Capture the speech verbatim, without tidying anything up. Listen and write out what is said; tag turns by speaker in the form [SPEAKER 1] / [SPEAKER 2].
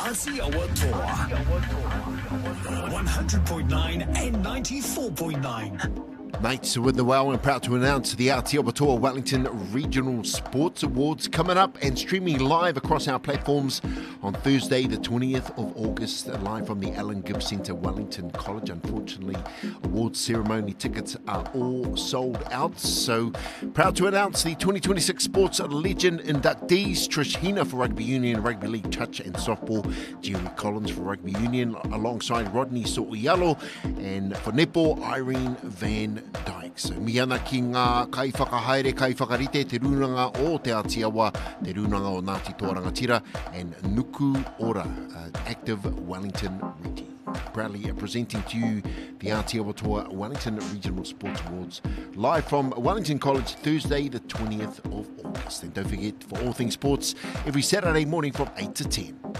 [SPEAKER 1] Aotearoa Toa. one hundred point nine and ninety-four point nine.
[SPEAKER 2] Mates with the wow and proud to announce the Aotearoa Toa Wellington Regional Sports Awards coming up and streaming live across our platforms on Thursday the twentieth of August, live from the Allen Gibbs Centre, Wellington College. Unfortunately, awards ceremony tickets are all sold out, so proud to announce the twenty twenty-six Sports Legend inductees: Trish Hina for Rugby Union, Rugby League touch and softball; Jerry Collins for Rugby Union alongside Rodney So'oialo, and for netball, Irene Van Dyke. So miana ki ngā kai whakahaere, kai whakarite, te runanga o te Aotearoa, te runanga o Ngāti Toa Rangatira, and Nuku Ora, uh, active Wellington Reti. Proudly presenting to you the Aotearoa Toa Wellington Regional Sports Awards, live from Wellington College, Thursday the twentieth of August. And don't forget, for all things sports, every Saturday morning from eight to ten.